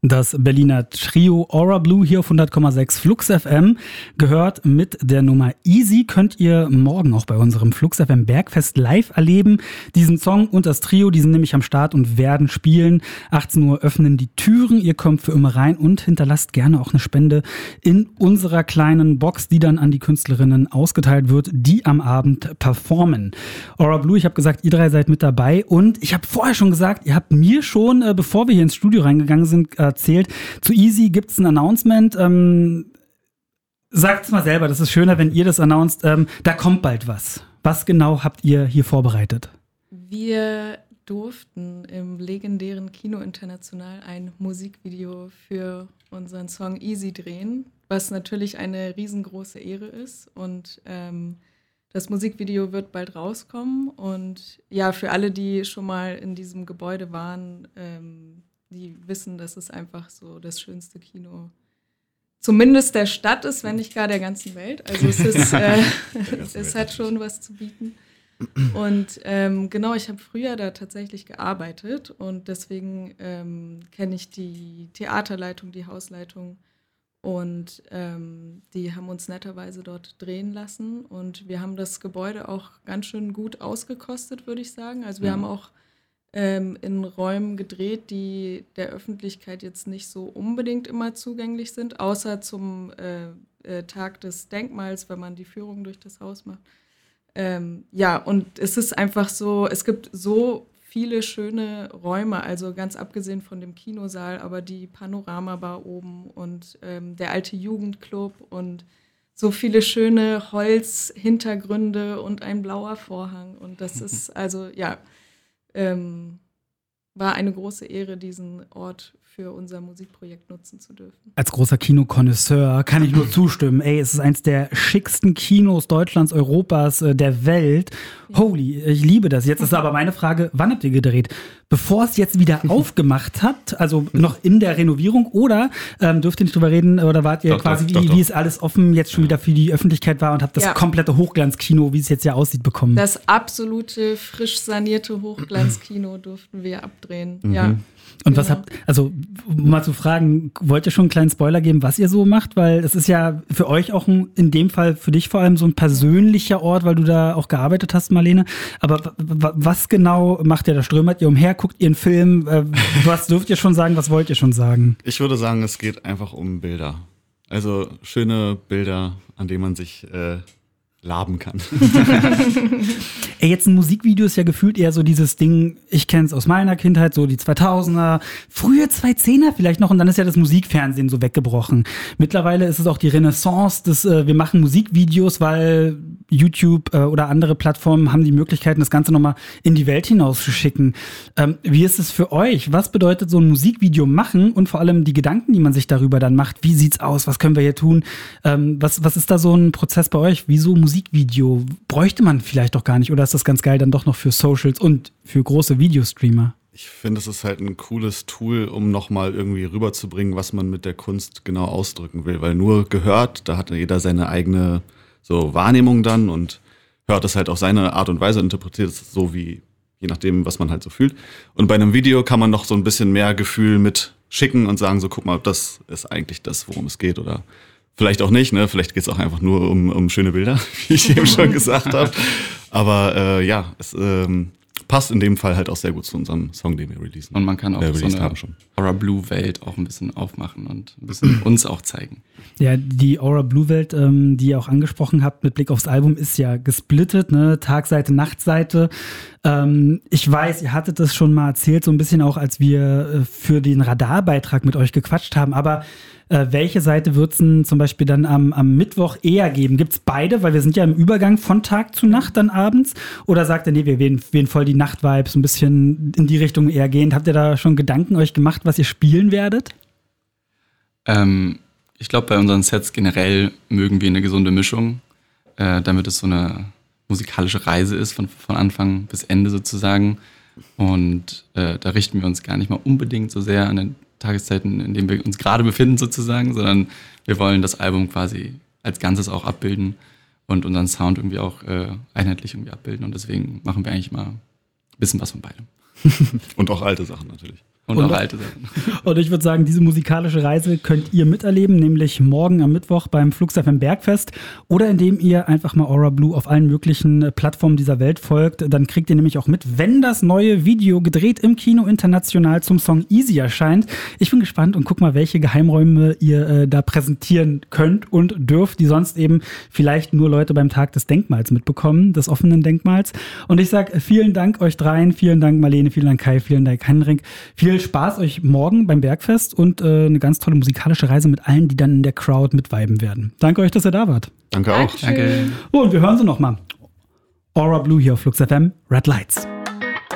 Das Berliner Trio Aura Blue hier auf 100,6 Flux FM gehört mit der Nummer Easy. Könnt ihr morgen auch bei unserem Flux FM Bergfest live erleben. Diesen Song und das Trio, die sind nämlich am Start und werden spielen. 18 Uhr öffnen die Türen. Ihr kommt für immer rein und hinterlasst gerne auch eine Spende in unserer kleinen Box, die dann an die Künstlerinnen ausgeteilt wird, die am Abend performen. Aura Blue, ich habe gesagt, ihr drei seid mit dabei und ich habe vorher schon gesagt, ihr habt mir schon, bevor wir hier ins Studio reingegangen sind, erzählt. Zu Easy gibt's ein Announcement. Sagt's mal selber, das ist schöner, wenn ihr das announced. Da kommt bald was. Was genau habt ihr hier vorbereitet? Wir durften im legendären Kino International ein Musikvideo für unseren Song Easy drehen, was natürlich eine riesengroße Ehre ist. Und das Musikvideo wird bald rauskommen. Und ja, für alle, die schon mal in diesem Gebäude waren, die wissen, dass es einfach so das schönste Kino zumindest der Stadt ist, wenn nicht gar der ganzen Welt. Also es ist, es hat schon was zu bieten. Und genau, ich habe früher da tatsächlich gearbeitet und deswegen kenne ich die Theaterleitung, die Hausleitung und die haben uns netterweise dort drehen lassen und wir haben das Gebäude auch ganz schön gut ausgekostet, würde ich sagen. Also wir haben auch in Räumen gedreht, die der Öffentlichkeit jetzt nicht so unbedingt immer zugänglich sind, außer zum Tag des Denkmals, wenn man die Führung durch das Haus macht. Ja, und es ist einfach so, es gibt so viele schöne Räume, also ganz abgesehen von dem Kinosaal, aber die Panoramabar oben und der alte Jugendclub und so viele schöne Holzhintergründe und ein blauer Vorhang. Und das ist also, ja, war eine große Ehre, diesen Ort für unser Musikprojekt nutzen zu dürfen. Als großer Kinokonnoisseur kann ich nur zustimmen. Ey, es ist eins der schicksten Kinos Deutschlands, Europas, der Welt. Holy, ich liebe das. Jetzt ist aber meine Frage, wann habt ihr gedreht? Bevor es jetzt wieder aufgemacht habt, also noch in der Renovierung, oder dürft ihr nicht drüber reden, oder wart ihr wie es alles offen jetzt schon wieder für die Öffentlichkeit war und habt das komplette Hochglanzkino, wie es jetzt ja aussieht, bekommen? Das absolute, frisch sanierte Hochglanzkino durften wir abdrehen, ja. Und was habt, also um mal zu fragen, wollt ihr schon einen kleinen Spoiler geben, was ihr so macht? Weil es ist ja für euch auch in dem Fall für dich vor allem so ein persönlicher Ort, weil du da auch gearbeitet hast, Marlene. Aber was genau macht ihr da? Strömert ihr umher, guckt ihr einen Film? Was dürft ihr schon sagen, was wollt ihr schon sagen? Ich würde sagen, es geht einfach um Bilder. Also schöne Bilder, an denen man sich laben kann. Ey, jetzt ein Musikvideo ist ja gefühlt eher so dieses Ding, ich kenne es aus meiner Kindheit, so die 2000er, frühe 2010er vielleicht noch und dann ist ja das Musikfernsehen so weggebrochen. Mittlerweile ist es auch die Renaissance des, wir machen Musikvideos, weil YouTube oder andere Plattformen haben die Möglichkeiten, das Ganze nochmal in die Welt hinauszuschicken. Wie ist es für euch? Was bedeutet so ein Musikvideo machen und vor allem die Gedanken, die man sich darüber dann macht? Wie sieht's aus? Was können wir hier tun? Was ist da so ein Prozess bei euch? Wieso Musikvideo? Bräuchte man vielleicht doch gar nicht oder ist das ganz geil dann doch noch für Socials und für große Videostreamer? Ich finde, es ist halt ein cooles Tool, um nochmal irgendwie rüberzubringen, was man mit der Kunst genau ausdrücken will. Weil nur gehört, da hat jeder seine eigene so Wahrnehmung dann und hört es halt auf seine Art und Weise, interpretiert es so wie, je nachdem, was man halt so fühlt. Und bei einem Video kann man noch so ein bisschen mehr Gefühl mit schicken und sagen so, guck mal, das ist eigentlich das, worum es geht oder vielleicht auch nicht, ne? Vielleicht geht es auch einfach nur um schöne Bilder, wie ich eben schon gesagt habe. Aber ja, es passt in dem Fall halt auch sehr gut zu unserem Song, den wir releasen. Und man kann auch so eine Aura Blue Welt auch ein bisschen aufmachen und ein bisschen uns auch zeigen. Ja, die Aura Blue Welt, die ihr auch angesprochen habt mit Blick aufs Album, ist ja gesplittet, ne? Tagseite, Nachtseite. Ich weiß, ihr hattet das schon mal erzählt, so ein bisschen auch, als wir für den Radarbeitrag mit euch gequatscht haben, aber welche Seite wird es denn zum Beispiel dann am Mittwoch eher geben? Gibt es beide? Weil wir sind ja im Übergang von Tag zu Nacht dann abends. Oder sagt ihr, nee, wir wählen voll die Nacht-Vibes, ein bisschen in die Richtung eher gehend. Habt ihr da schon Gedanken euch gemacht, was ihr spielen werdet? Ich glaube, bei unseren Sets generell mögen wir eine gesunde Mischung, damit es so eine musikalische Reise ist, von Anfang bis Ende sozusagen. Und da richten wir uns gar nicht mal unbedingt so sehr an den Tageszeiten, in denen wir uns gerade befinden sozusagen, sondern wir wollen das Album quasi als Ganzes auch abbilden und unseren Sound irgendwie auch einheitlich irgendwie abbilden und deswegen machen wir eigentlich mal ein bisschen was von beidem. Und auch alte Sachen natürlich. Und auch alte Sachen. Und ich würde sagen, diese musikalische Reise könnt ihr miterleben, nämlich morgen am Mittwoch beim Flux FM Bergfest oder indem ihr einfach mal Aura Blue auf allen möglichen Plattformen dieser Welt folgt. Dann kriegt ihr nämlich auch mit, wenn das neue Video gedreht im Kino International zum Song Easy erscheint. Ich bin gespannt und guck mal, welche Geheimräume ihr da präsentieren könnt und dürft, die sonst eben vielleicht nur Leute beim Tag des Denkmals mitbekommen, des offenen Denkmals. Und ich sage vielen Dank euch dreien, vielen Dank Marlene, vielen Dank Kai, vielen Dank Henrik. Viel Spaß euch morgen beim Bergfest und eine ganz tolle musikalische Reise mit allen, die dann in der Crowd mitviben werden. Danke euch, dass ihr da wart. Danke auch. Danke. Und wir hören sie nochmal. Aura Blue hier auf Flux FM, Red Lights.